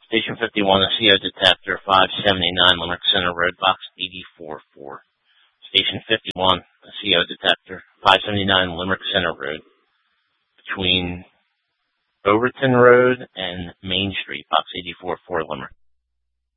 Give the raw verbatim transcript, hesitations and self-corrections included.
Station fifty-one, a C O detector, five seventy-nine Limerick Center Road, box eighty-four four. Station fifty-one, a C O detector, five seventy-nine Limerick Center Road, between Overton Road and Main Street, box eighty-four four, Limerick.